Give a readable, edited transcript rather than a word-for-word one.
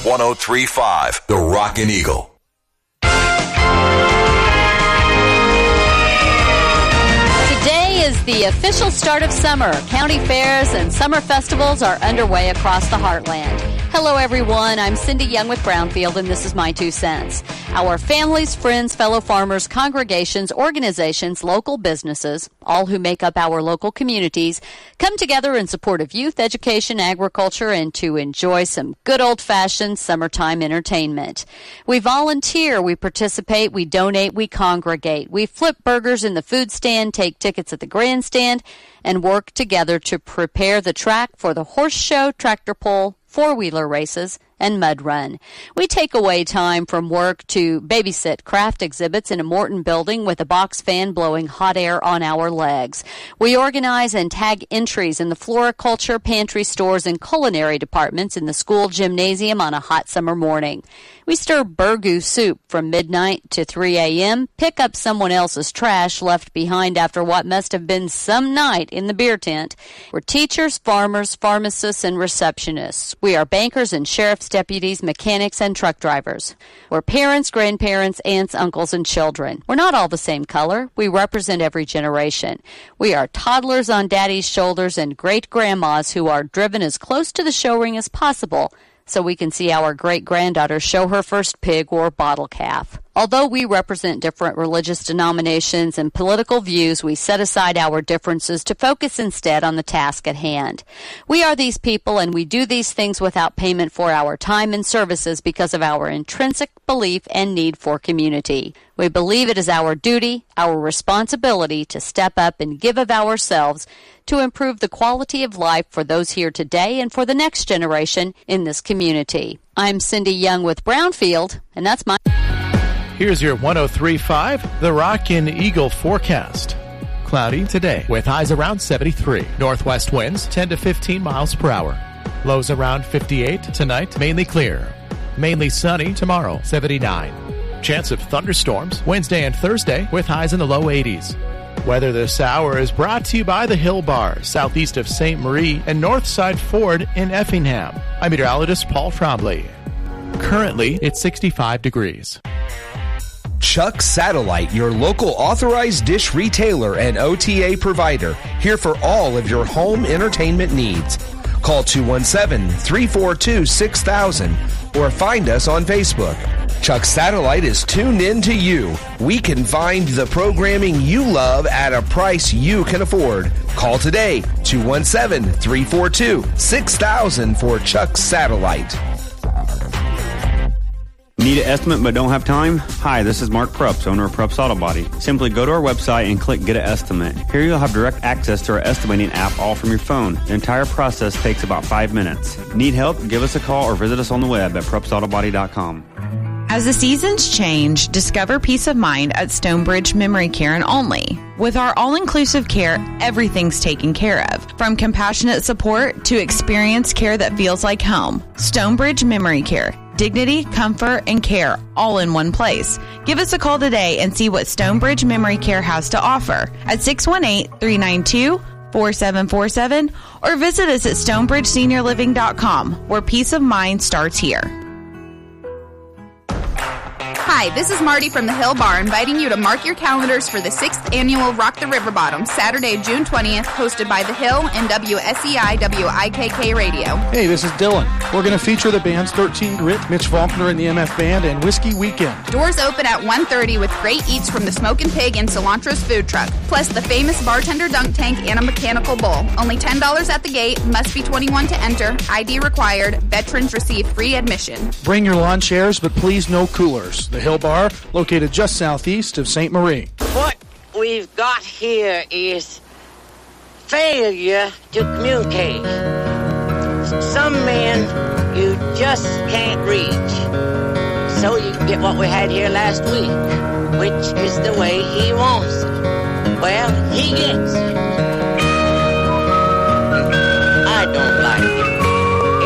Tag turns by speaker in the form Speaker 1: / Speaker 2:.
Speaker 1: 103.5, The Rockin' Eagle.
Speaker 2: Today is the official start of summer. County fairs and summer festivals are underway across the heartland. Hello, everyone. I'm Cindy Young with Brownfield, and this is My 2 Cents. Our families, friends, fellow farmers, congregations, organizations, local businesses, all who make up our local communities, come together in support of youth, education, agriculture, and to enjoy some good old-fashioned summertime entertainment. We volunteer, we participate, we donate, we congregate. We flip burgers in the food stand, take tickets at the grandstand, and work together to prepare the track for the horse show, tractor pull, four-wheeler races, and mud run. We take away time from work to babysit craft exhibits in a Morton building with a box fan blowing hot air on our legs. We organize and tag entries in the floriculture, pantry stores, and culinary departments in the school gymnasium on a hot summer morning. We stir burgoo soup from midnight to 3 a.m., pick up someone else's trash left behind after what must have been some night in the beer tent. We're teachers, farmers, pharmacists, and receptionists. We are bankers and sheriff's deputies, mechanics, and truck drivers. We're parents, grandparents, aunts, uncles, and children. We're not all the same color. We represent every generation. We are toddlers on daddy's shoulders and great-grandmas who are driven as close to the show ring as possible so we can see our great-granddaughter show her first pig or bottle calf. Although we represent different religious denominations and political views, we set aside our differences to focus instead on the task at hand. We are these people, and we do these things without payment for our time and services because of our intrinsic belief and need for community. We believe it is our duty, our responsibility to step up and give of ourselves to improve the quality of life for those here today and for the next generation in this community. I'm Cindy Young with Brownfield, and that's my...
Speaker 3: Here's your 103.5, The Rockin' Eagle forecast. Cloudy today with highs around 73. Northwest winds 10 to 15 miles per hour. Lows around 58 tonight, mainly clear. Mainly sunny tomorrow, 79. Chance of thunderstorms Wednesday and Thursday with highs in the low 80s. Weather this hour is brought to you by the Hill Bar, southeast of St. Marie and Northside Ford in Effingham. I'm meteorologist Paul Trombley. Currently, it's 65 degrees.
Speaker 4: Chuck Satellite, your local authorized dish retailer and OTA provider, here for all of your home entertainment needs. Call 217-342-6000 or find us on Facebook. Chuck Satellite is tuned in to you. We can find the programming you love at a price you can afford. Call today, 217-342-6000 for Chuck Satellite.
Speaker 5: Need an estimate but don't have time? Hi, this is Mark Prups, owner of Prups Auto Body. Simply go to our website and click Get an Estimate. Here you'll have direct access to our estimating app all from your phone. The entire process takes about 5 minutes. Need help? Give us a call or visit us on the web at PrupsAutoBody.com.
Speaker 6: As the seasons change, discover peace of mind at Stonebridge Memory Care and Only. With our all-inclusive care, everything's taken care of. From compassionate support to experienced care that feels like home. Stonebridge Memory Care. Dignity, comfort, and care all in one place. Give us a call today and see what Stonebridge Memory Care has to offer at 618-392-4747 or visit us at StonebridgeSeniorLiving.com, where peace of mind starts here.
Speaker 7: Hi, this is Marty from the Hill Bar, inviting you to mark your calendars for the 6th annual Rock the River Bottom, Saturday, June 20th, hosted by The Hill and WSEI WIKK Radio.
Speaker 8: Hey, this is Dylan. We're going to feature the bands 13 Grit, Mitch Faulkner and the MF Band, and Whiskey Weekend.
Speaker 7: Doors open at 1:30 with great eats from the Smokin' Pig and Cilantro's food truck, plus the famous bartender dunk tank and a mechanical bull. Only $10 at the gate, must be 21 to enter, ID required, veterans receive free admission.
Speaker 8: Bring your lawn chairs, but please no coolers. The Hill Bar, located just southeast of St. Marie.
Speaker 9: What we've got here is failure to communicate. Some men you just can't reach. So you get what we had here last week, which is the way he wants it. Well, he gets it. I don't like it.